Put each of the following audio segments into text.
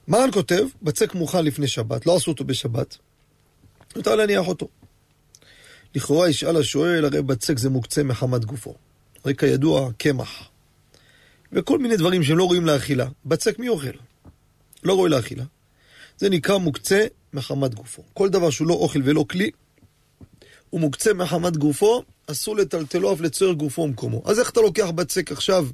מרן כותב, בצק מוכן לפני שבת, לא עשו אותו בשבת, יותר להניח אותו. לכאורה ישאל השואל, הרי בצק זה מוקצה מחמת גופו. הרי כידוע, קמח. וכל מיני דברים שהם לא רואים לאכילה. בצק מי אוכל? לא רואה לאכילה. זה נקרא מוקצה מחמת גופו. כל דבר שהוא לא אוכל ולא כלי, הוא מוקצה מחמת גופו, אסור לטלטלו אף לצורך גופו ומקומו. אז איך אתה לוקח בצק עכשיו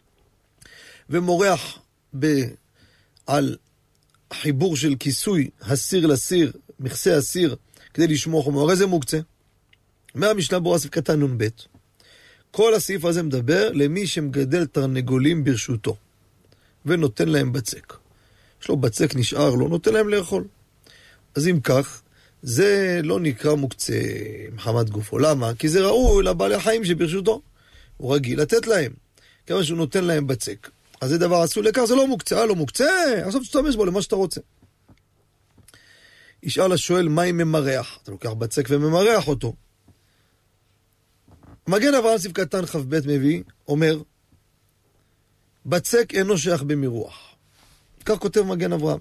ומורח על חיבור של כיסוי הסיר לסיר, מכסה הסיר, כדי לשמור חומו? הרי זה מוקצה. מהמשנה ברורה סעיף קטן נ"ב. כל הסעיף הזה מדבר למי שמגדל תרנגולים ברשותו, ונותן להם בצק. יש לו בצק נשאר, לא נותן להם לאכול. אז אם כך, זה לא נקרא מוקצה מחמת גופו. למה? כי זה ראוי לבעלי החיים שברשותו. הוא רגיל לתת להם. כמה שהוא נותן להם בצק. אז זה דבר עשוי לכך, זה לא מוקצה. לא מוקצה, עכשיו תשתמש בו למה שאתה רוצה. ישאל השואל, מה אם ממרח? אתה לוקח בצק וממרח אותו. מגן אברהם סעיף קטן כ"ב מביא, אומר, בצק אינו שייך במרוח. כך כותב מגן אברהם.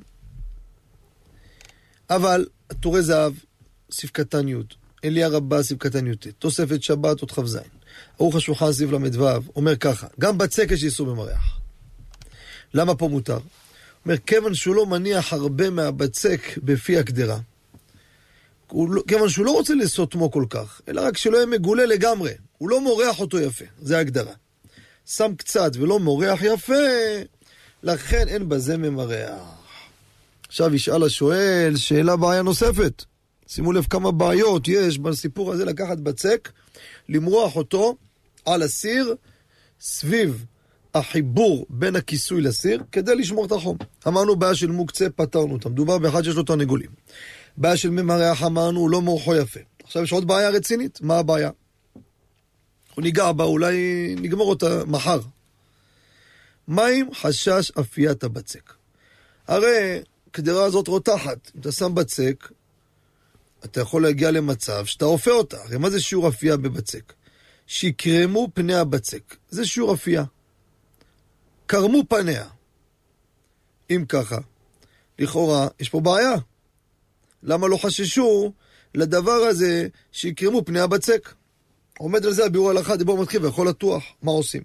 אבל תורי זהב, סעיף קטן י', אליה רבה, סעיף קטן י', תוספת שבת, עוד כ"ז. ערוך השולחן סעיף ל"ו, אומר ככה, גם בצק יש איסור במרח. למה פה מותר? אומר, כיוון שהוא לא מניח הרבה מהבצק בפי הקדרה, כיוון שהוא לא רוצה לסותמו כל כך, אלא רק שלא יהיה מגולה לגמרי, הוא לא מורח אותו יפה, זה ההגדרה. שם קצת ולא מורח יפה, לכן אין בזה ממרח. עכשיו ישאל השואל, שאלה בעיה נוספת. שימו לב כמה בעיות יש בסיפור הזה, לקחת בצק, למרוח אותו על הסיר, סביב החיבור בין הכיסוי לסיר, כדי לשמור את החום. אמרנו בעיה של מוקצה, פתרנו אותה. מדובר באחד שיש לו תרנגולים. בעיה של ממרח, אמרנו, לא מורחו יפה. עכשיו יש עוד בעיה רצינית. מה הבעיה? אנחנו ניגע בה, אולי נגמור אותה מחר. מה עם חשש אפיית הבצק? הרי קדרה הזאת רותחת. אם אתה שם בצק, אתה יכול להגיע למצב שאתה אופה אותה. הרי מה זה שיעור אפייה בבצק? שיקרמו פני הבצק. זה שיעור אפייה. קרמו פניה. אם ככה, לכאורה יש פה בעיה. למה לא חששו לדבר הזה שיקרמו פני הבצק? עומד על זה הביאור הלכה, דיבור מתחיל ויכול לטוח. מה עושים?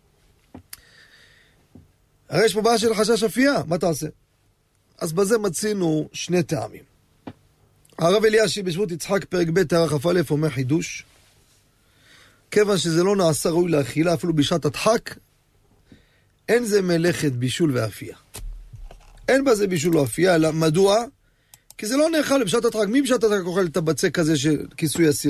הרי יש פה בעיה של חשש אפייה, מה תעשה? אז בזה מצינו שני טעמים. הרב אלישיב בשבות יצחק פרק ב' ערך כ"א אומר חידוש, כיוון שזה לא נעשה ראוי לאכילה אפילו בשעת הדחק, אין זה מלאכת בישול ואפייה. אין בזה בישול ואפייה, אלא מדוע? כי זה לא נאכל בשעת הדחק. מי בשעת הדחק אוכל את הבצק הזה של כיסוי הסיר?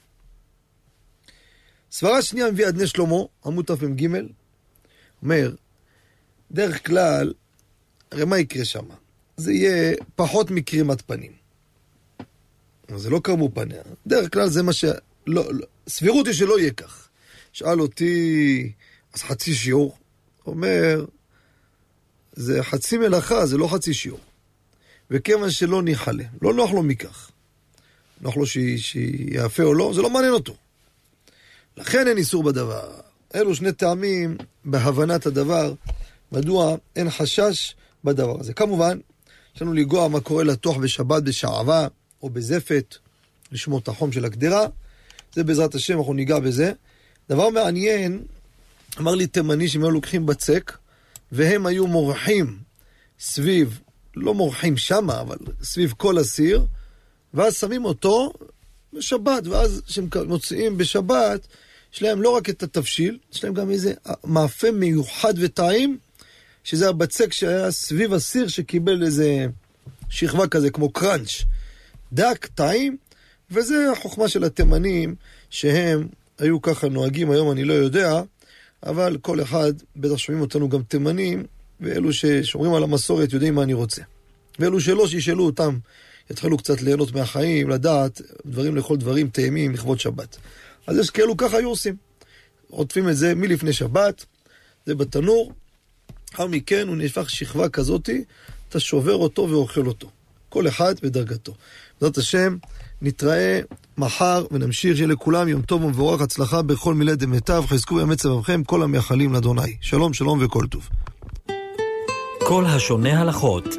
סברה שנייה מביא עדני שלמה, עמוד תמ"ג, אומר, דרך כלל, הרי מה יקרה שם? זה יהיה פחות מקרימת פנים. זה לא קרמו פניה. דרך כלל זה מה סבירות היא שלא יהיה כך. שאל אותי, אז חצי שיעור. אומר, זה חצי מלאכה, זה לא חצי שיעור. וכיוון שלא ניחלה, לא נוח לו מכך. נוח לו שיעפה או לא, זה לא מעניין אותו. לכן אין איסור בדבר. אלו שני טעמים בהבנת הדבר, מדוע אין חשש בדבר הזה. כמובן, יש לנו לגוע מה קורה לתוך בשבת בשעבה או בזפת, לשמור את החום של הקדרה. זה בעזרת השם, אנחנו ניגע בזה. דבר מעניין, אמר לי תימני שהם היו לוקחים בצק, והם היו מורחים סביב, לא מורחים שמה, אבל סביב כל הסיר, ואז שמים אותו בשבת, ואז כשהם מוצאים בשבת, יש להם לא רק את התבשיל, יש להם גם איזה מאפה מיוחד וטעים, שזה הבצק שהיה סביב הסיר, שקיבל איזה שכבה כזה, כמו קראנץ', דק, טעים, וזה החוכמה של התימנים, שהם היו ככה נוהגים, היום אני לא יודע, אבל כל אחד, בטח שומעים אותנו גם תימנים, ואלו ששומרים על המסורת יודעים מה אני רוצה. ואלו שלא, שישאלו אותם, יתחילו קצת ליהנות מהחיים, לדעת, דברים לכל דברים, טעימים, לכבוד שבת. אז יש כאלו ככה היו עושים. עוטפים את זה מלפני שבת, זה בתנור, אחר מכן הוא נהפך שכבה כזאת, אתה שובר אותו ואוכל אותו. כל אחד בדרגתו. בעזרת השם, נתראה מחר ונמשיך שלכולם יום טוב ומבורך, הצלחה בכל מילי דמיטב, חזקו ויאמץ לבבכם כל המייחלים לאדוני. שלום שלום וכל טוב. כל השונה הלכות